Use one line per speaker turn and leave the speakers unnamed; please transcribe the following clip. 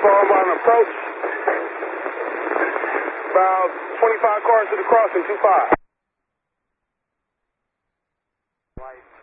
Followed by an approach. About 25 cars to the crossing, 2-5.